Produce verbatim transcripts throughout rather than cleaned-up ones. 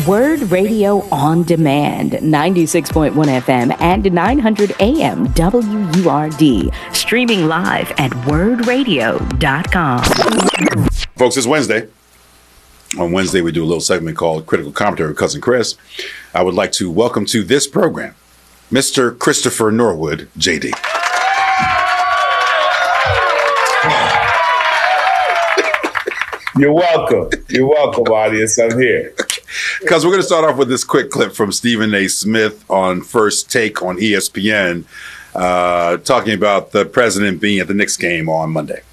Word Radio on Demand, ninety-six point one F M and nine hundred A M W U R D. Streaming live at word radio dot com. Folks, it's Wednesday. On Wednesday, we do a little segment called Critical Commentary with Cousin Chris. I would like to welcome to this program Mister Christopher Norwood, J D. You're welcome. You're welcome, audience. I'm here. Because we're going to start off with this quick clip from Stephen A. Smith on First Take on E S P N, uh, talking about the president being at the Knicks game on Monday.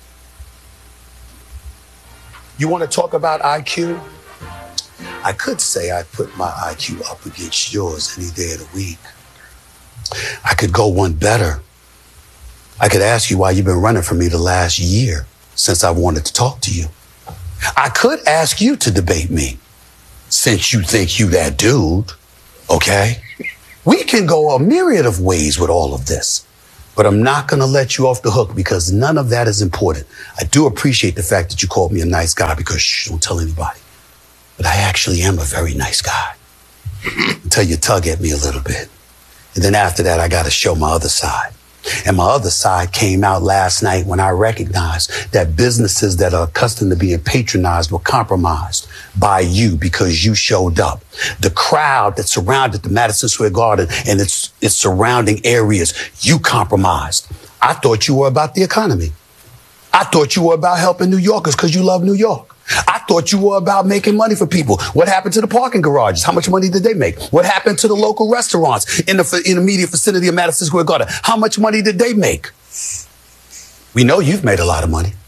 You want to talk about I Q? I could say I put my I Q up against yours any day of the week. I could go one better. I could ask you why you've been running from me the last year since I wanted to talk to you. I could ask you to debate me since you think you that dude, okay? We can go a myriad of ways with all of this, but I'm not going to let you off the hook because none of that is important. I do appreciate the fact that you called me a nice guy because shh, don't tell anybody. But I actually am a very nice guy until you tug at me a little bit. And then after that, I got to show my other side. And my other side came out last night when I recognized that businesses that are accustomed to being patronized were compromised by you because you showed up. The crowd that surrounded the Madison Square Garden and its, its surrounding areas, you compromised. I thought you were about the economy. I thought you were about helping New Yorkers because you love New York. I thought you were about making money for people. What happened to the parking garages? How much money did they make? What happened to the local restaurants in the in the immediate vicinity of Madison Square Garden? How much money did they make? We know you've made a lot of money.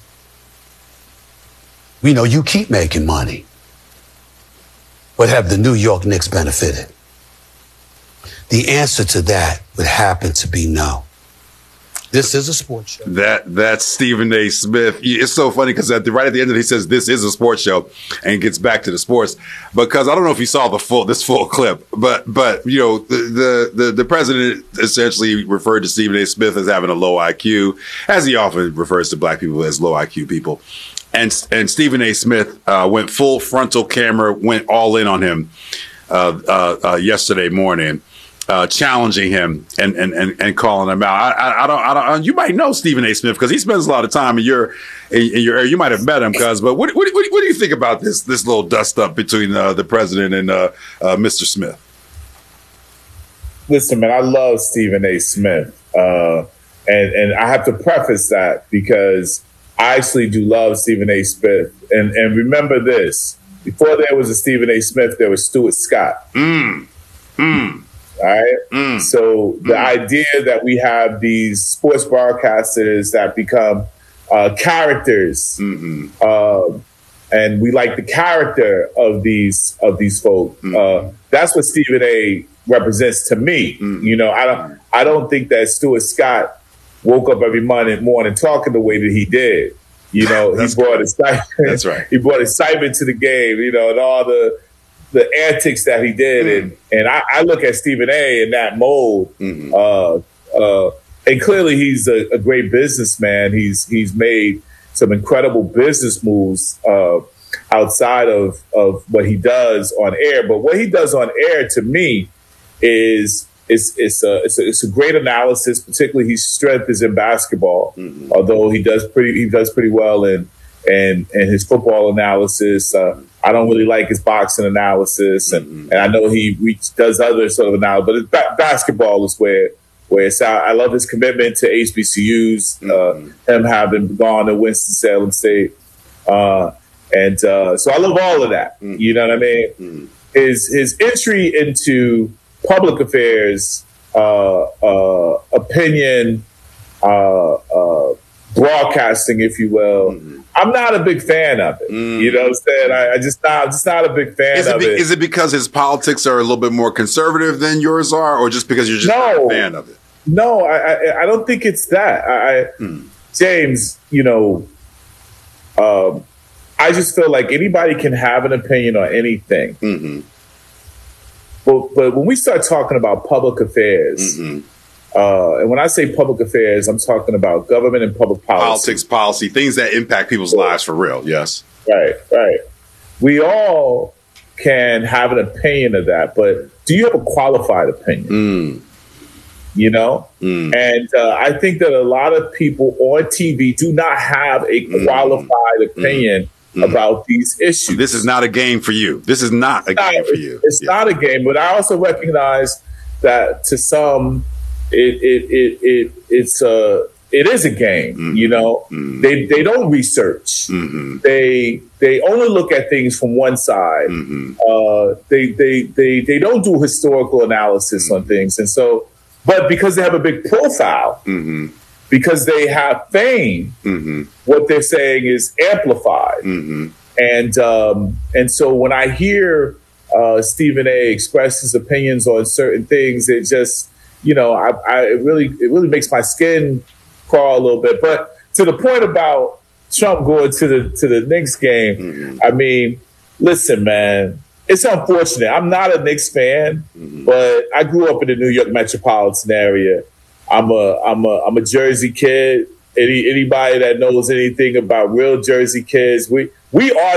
We know you keep making money. But have the New York Knicks benefited? The answer to that would happen to be no. This is a sports show. That that's Stephen A. Smith. It's so funny because at the, right at the end of it, he says this is a sports show and gets back to the sports. Because I don't know if you saw the full this full clip, but but you know the the the, the president essentially referred to Stephen A. Smith as having a low I Q, as he often refers to black people as low I Q people. And and Stephen A. Smith uh, went full frontal camera, went all in on him uh, uh, uh, yesterday morning. Uh, challenging him and, and, and, and calling him out. I, I, I don't, I don't, you might know Stephen A. Smith because he spends a lot of time in your, in, in your area. You might have met him, cuz, but what, what, what, what do you think about this, this little dust up between uh, the president and uh, uh, Mister Smith? Listen, man, I love Stephen A. Smith. Uh, and, and I have to preface that because I actually do love Stephen A. Smith. And, and remember this, before there was a Stephen A. Smith, there was Stuart Scott. Mm. Mm. All right. Mm. So the mm. idea that we have these sports broadcasters that become uh, characters, mm-hmm. uh, and we like the character of these of these folk. Mm-hmm. Uh, that's what Stephen A. represents to me. Mm-hmm. You know, I don't I don't think that Stuart Scott woke up every morning morning talking the way that he did. You know, he brought excitement. That's right. He brought excitement to the game. You know, and all the. the antics that he did. Mm. And, and I, I look at Stephen A. in that mold. Mm-hmm. Uh, uh, and clearly he's a, a great businessman. He's, he's made some incredible business moves, uh, outside of, of what he does on air. But what he does on air to me is, is, it's a, it's a, it's a great analysis, particularly his strength is in basketball. Mm-hmm. Although he does pretty, he does pretty well in, and, and his football analysis. Uh, I don't really like his boxing analysis, and, mm-hmm. and I know he reach, does other sort of analysis, but it's ba- basketball is where where it's out. I love his commitment to H B C Us, mm-hmm. uh, him having gone to Winston-Salem State, uh, and uh, so I love all of that. Mm-hmm. You know what I mean? Mm-hmm. His his entry into public affairs, uh, uh, opinion, uh, uh, broadcasting, if you will. Mm-hmm. I'm not a big fan of it. Mm. You know what I'm saying? I, I just not, I'm just not a big fan is it of be, it. Is it because his politics are a little bit more conservative than yours are, or just because you're just no, not a fan of it? No, I, I, I don't think it's that. I, I hmm. James, you know, um, I just feel like anybody can have an opinion on anything. Mm-hmm. But, but when we start talking about public affairs, mm-hmm. Uh, and when I say public affairs, I'm talking about government and public policy. Politics, policy, things that impact people's lives for real, yes. Right, right. We all can have an opinion of that, but do you have a qualified opinion? Mm. You know? Mm. And uh, I think that a lot of people on T V do not have a qualified mm. opinion mm. about these issues. This is not a game for you. This is not a not, game for you. It's yeah. not a game, but I also recognize that to some, it it it, it it's a it is a game. Mm-hmm. You know, mm-hmm. they they don't research. Mm-hmm. They they only look at things from one side. Mm-hmm. Uh, they they they they don't do historical analysis mm-hmm. on things, and so. But because they have a big profile, mm-hmm. because they have fame, mm-hmm. what they're saying is amplified. Mm-hmm. And um, and so when I hear uh, Stephen A. express his opinions on certain things, it just, you know, I, I it really it really makes my skin crawl a little bit. But to the point about Trump going to the to the Knicks game, mm-hmm. I mean, listen, man. It's unfortunate. I'm not a Knicks fan, mm-hmm. but I grew up in the New York metropolitan area. I'm a I'm a I'm a Jersey kid. Any anybody that knows anything about real Jersey kids, we we are